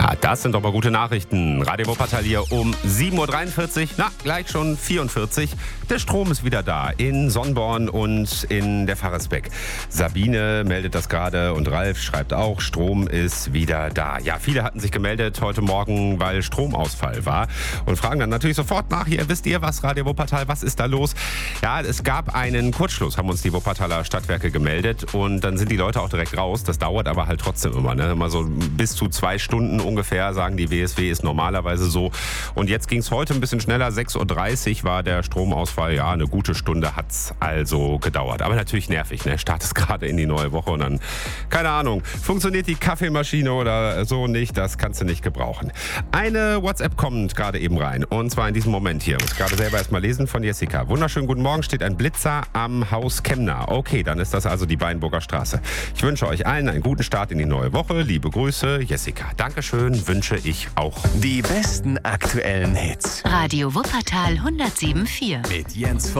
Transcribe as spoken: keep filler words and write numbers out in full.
Ja, das sind doch mal gute Nachrichten. Radio Wuppertal hier um sieben Uhr dreiundvierzig, na, gleich schon vierundvierzig. Der Strom ist wieder da in Sonnborn und in der Pfarrersbeck. Sabine meldet das gerade und Ralf schreibt auch, Strom ist wieder da. Ja, viele hatten sich gemeldet heute Morgen, weil Stromausfall war und fragen dann natürlich sofort nach, hier, wisst ihr was, Radio Wuppertal, was ist da los? Ja, es gab einen Kurzschluss, haben uns die Wuppertaler Stadtwerke gemeldet und dann sind die Leute auch direkt raus. Das dauert aber halt trotzdem immer, ne? Immer so bis zu zwei Stunden ungefähr, sagen die W S W, ist normalerweise so. Und jetzt ging es heute ein bisschen schneller. sechs Uhr dreißig war der Stromausfall. Ja, eine gute Stunde hat es also gedauert. Aber natürlich nervig, ne? Startest gerade in die neue Woche und dann, keine Ahnung, funktioniert die Kaffeemaschine oder so nicht. Das kannst du nicht gebrauchen. Eine WhatsApp kommt gerade eben rein. Und zwar in diesem Moment hier. Muss gerade selber erstmal lesen von Jessica. Wunderschönen guten Morgen, steht ein Blitzer am Haus Kemner. Okay, dann ist das also die Beinburger Straße. Ich wünsche euch allen einen guten Start in die neue Woche. Liebe Grüße, Jessica. Dankeschön, wünsche ich auch. Die besten aktuellen Hits. Radio Wuppertal hundertsieben Komma vier. Mit Jens